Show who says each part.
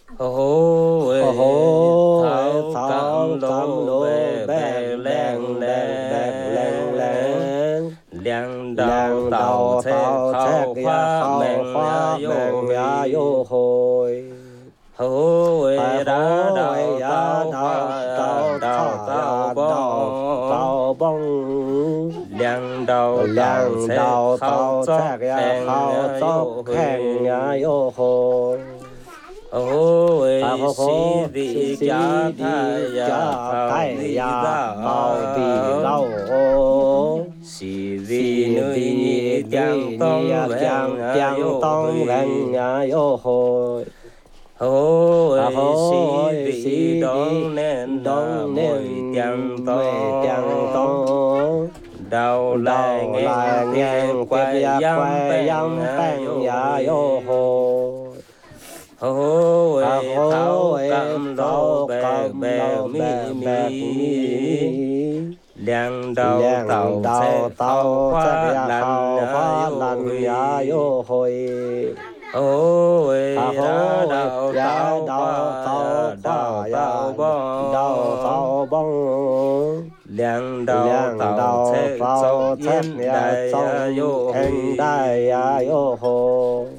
Speaker 1: hô
Speaker 2: Hồ hô
Speaker 1: thảo
Speaker 2: thảo
Speaker 1: cam
Speaker 2: cam
Speaker 1: lô
Speaker 2: lô
Speaker 1: bè bè
Speaker 2: bèn
Speaker 1: leng
Speaker 2: bèn bèn bèn lèn
Speaker 1: leng
Speaker 2: lèn
Speaker 1: liang đầu
Speaker 2: làng
Speaker 1: tàu
Speaker 2: đầu
Speaker 1: thế
Speaker 2: tàu thét
Speaker 1: khao
Speaker 2: ya
Speaker 1: khoa
Speaker 2: khao
Speaker 1: mèn ya
Speaker 2: khoa mèn
Speaker 1: yo
Speaker 2: ya yo hồi
Speaker 1: hô
Speaker 2: phải
Speaker 1: ra
Speaker 2: hô
Speaker 1: đầu
Speaker 2: ya
Speaker 1: tàu
Speaker 2: đào
Speaker 1: khoa
Speaker 2: đào
Speaker 1: đầu
Speaker 2: thả
Speaker 1: tàu
Speaker 2: ya đào
Speaker 1: bông
Speaker 2: đào bông
Speaker 1: liang đầu tàu
Speaker 2: làng
Speaker 1: thế
Speaker 2: đầu
Speaker 1: khao
Speaker 2: tàu
Speaker 1: chót
Speaker 2: thét ya
Speaker 1: khen
Speaker 2: khao
Speaker 1: ya
Speaker 2: tóc
Speaker 1: yo
Speaker 2: khen ya yo hồi à hô
Speaker 1: si
Speaker 2: hô si
Speaker 1: di cha
Speaker 2: si
Speaker 1: tha
Speaker 2: đi
Speaker 1: ya
Speaker 2: cha
Speaker 1: phao
Speaker 2: thay
Speaker 1: di
Speaker 2: ya
Speaker 1: ra
Speaker 2: bao bì lâu
Speaker 1: si di
Speaker 2: si
Speaker 1: nơi
Speaker 2: đi
Speaker 1: nhị chẳng
Speaker 2: đi ni
Speaker 1: tông vẹn
Speaker 2: chẳng chẳng
Speaker 1: yo
Speaker 2: tông vẹn yo hồi à hôi
Speaker 1: si
Speaker 2: si đi
Speaker 1: đón nên
Speaker 2: đông
Speaker 1: mùi
Speaker 2: nên
Speaker 1: chẳng
Speaker 2: mẹ chẳng
Speaker 1: tông
Speaker 2: tông
Speaker 1: đầu lại
Speaker 2: đầu là
Speaker 1: ngang tiền
Speaker 2: ngang tiếp
Speaker 1: quay
Speaker 2: ya
Speaker 1: dăm
Speaker 2: quay
Speaker 1: bèn
Speaker 2: yam bèn
Speaker 1: yo
Speaker 2: ya yo hồi à
Speaker 1: thảo
Speaker 2: hôi
Speaker 1: cam lô
Speaker 2: tao
Speaker 1: bè
Speaker 2: cầm
Speaker 1: bè
Speaker 2: lo
Speaker 1: mi
Speaker 2: bè bè mi
Speaker 1: mi
Speaker 2: mi
Speaker 1: liang đầu
Speaker 2: làng
Speaker 1: tàu
Speaker 2: đầu
Speaker 1: xe khao
Speaker 2: tàu chắc
Speaker 1: khoa
Speaker 2: ya
Speaker 1: lăn
Speaker 2: khao hoa
Speaker 1: yo
Speaker 2: lăn ya yo hồi à
Speaker 1: ra
Speaker 2: hô
Speaker 1: đầu
Speaker 2: ya
Speaker 1: tàu
Speaker 2: đào
Speaker 1: khoa
Speaker 2: tàu
Speaker 1: đầu
Speaker 2: khoa
Speaker 1: tàu
Speaker 2: ya đào
Speaker 1: bông
Speaker 2: tàu bông
Speaker 1: liang đầu
Speaker 2: làng
Speaker 1: tàu
Speaker 2: đầu
Speaker 1: xe châu
Speaker 2: tàu chắc
Speaker 1: yên
Speaker 2: ya
Speaker 1: đại
Speaker 2: trong
Speaker 1: yo
Speaker 2: en đại ya yo hồ